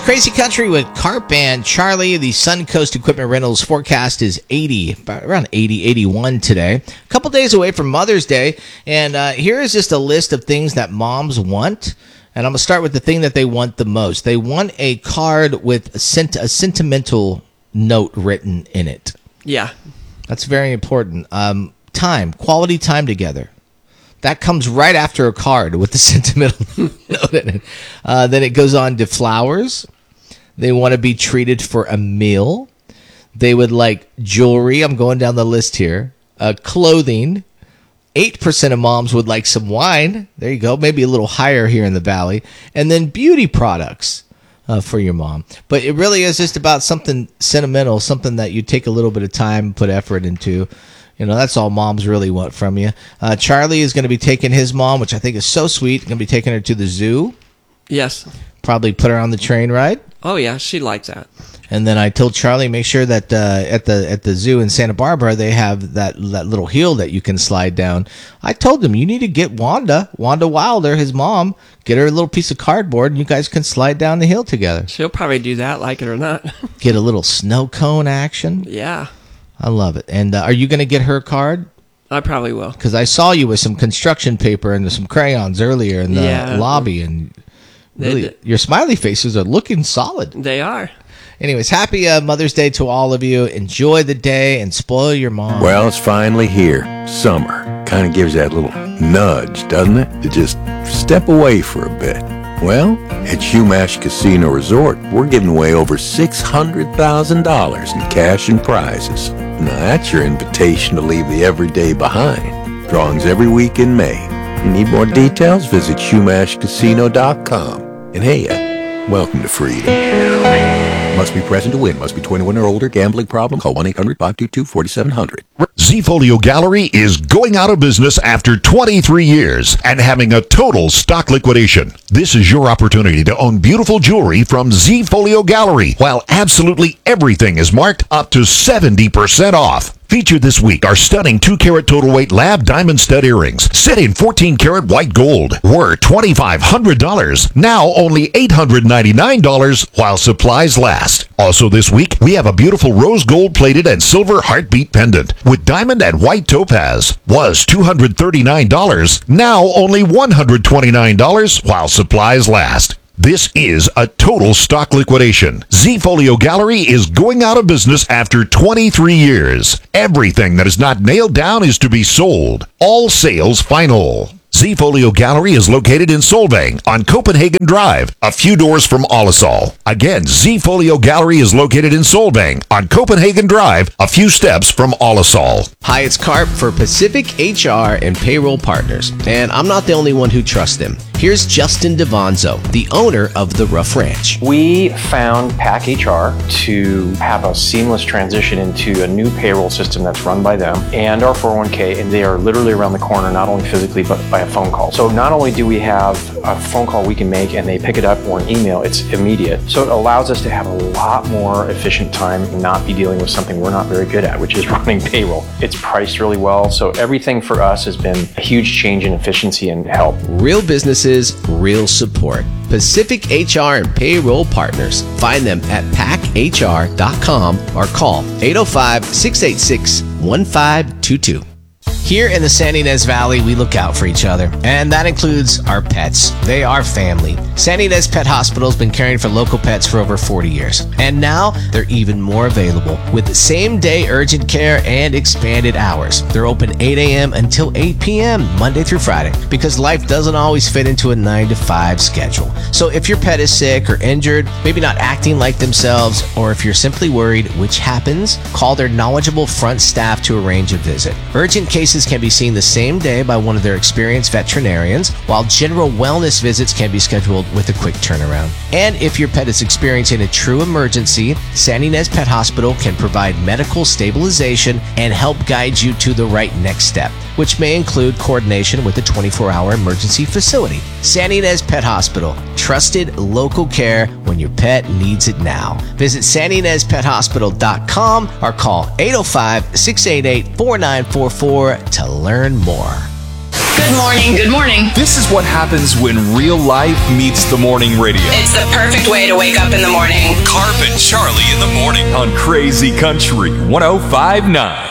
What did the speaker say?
Crazy Country with Carp and Charlie. The Suncoast Equipment Rentals forecast is 80, around 80, 81 today. A couple days away from Mother's Day. And here is just a list of things that moms want. And I'm going to start with the thing that they want the most. They want a card with a sentimental note written in it. Yeah. That's very important. Time, quality time together. That comes right after a card with the sentimental note in it. Then it goes on to flowers. They want to be treated for a meal. They would like jewelry. I'm going down the list here. Clothing. 8% of moms would like some wine. There you go. Maybe a little higher here in the Valley. And then beauty products for your mom. But it really is just about something sentimental, something that you take a little bit of time, put effort into. You know, that's all moms really want from you. Charlie is going to be taking his mom, which I think is so sweet, going to be taking her to the zoo. Yes. Probably put her on the train ride. Oh, yeah, she likes that. And then I told Charlie, make sure that at the zoo in Santa Barbara, they have that little hill that you can slide down. I told him, you need to get Wanda Wilder, his mom, get her a little piece of cardboard, and you guys can slide down the hill together. She'll probably do that, like it or not. Get a little snow cone action. Yeah. I love it. And are you going to get her card? I probably will. Because I saw you with some construction paper and some crayons earlier in the lobby, and really, your smiley faces are looking solid. They are. Anyways, happy Mother's Day to all of you. Enjoy the day and spoil your mom. Well, it's finally here. Summer. Kind of gives that little nudge, doesn't it? To just step away for a bit. Well, at Shumash Casino Resort, we're giving away over $600,000 in cash and prizes. Now that's your invitation to leave the everyday behind. Drawings every week in May. You need more details? Visit SchumashCasino.com. And hey, welcome to freedom. Must be present to win. Must be 21 or older. Gambling problem? Call 1-800-522-4700. Zfolio Gallery is going out of business after 23 years and having a total stock liquidation. This is your opportunity to own beautiful jewelry from Zfolio Gallery, while absolutely everything is marked up to 70% off. Featured this week are stunning 2-carat total weight lab diamond stud earrings set in 14-karat white gold. Were $2,500, now only $899 while supplies last. Also this week, we have a beautiful rose gold plated and silver heartbeat pendant with diamond and white topaz. Was $239, now only $129 while supplies last. This is a total stock liquidation. Zfolio Gallery is going out of business after 23 years. Everything that is not nailed down is to be sold. All sales final. Zfolio Gallery is located in Solvang on Copenhagen Drive, a few doors from Olisol. Again, Zfolio Gallery is located in Solvang on Copenhagen Drive, a few steps from Olisol. Hi, it's Carp for Pacific HR and Payroll Partners, and I'm not the only one who trusts them. Here's Justin Devonzo, the owner of the Rough Ranch. We found Pack HR to have a seamless transition into a new payroll system that's run by them and our 401k, and they are literally around the corner, not only physically, but by a phone call. So not only do we have a phone call we can make and they pick it up, or an email, it's immediate. So it allows us to have a lot more efficient time and not be dealing with something we're not very good at, which is running payroll. It's priced really well. So everything for us has been a huge change in efficiency and help. Real businesses, real support. Pacific HR and Payroll Partners. Find them at packhr.com or call 805-686-1522. Here in the San Ynez Valley, we look out for each other, and that includes our pets. They are family. San Ynez Pet Hospital has been caring for local pets for over 40 years, and now they're even more available with same-day urgent care and expanded hours. They're open 8 a.m. until 8 p.m. Monday through Friday, because life doesn't always fit into a 9-to-5 schedule. So if your pet is sick or injured, maybe not acting like themselves, or if you're simply worried, which happens, call their knowledgeable front staff to arrange a visit. Urgent cases can be seen the same day by one of their experienced veterinarians, while general wellness visits can be scheduled with a quick turnaround. And if your pet is experiencing a true emergency, San Ynez Pet Hospital can provide medical stabilization and help guide you to the right next step, which may include coordination with a 24-hour emergency facility. San Ynez Pet Hospital, trusted local care when your pet needs it now. Visit SanInezPetHospital.com or call 805-688-4944 to learn more. Good morning. Good morning. This is what happens when real life meets the morning radio. It's the perfect way to wake up in the morning. Carp and Charlie in the morning on Crazy Country 105.9.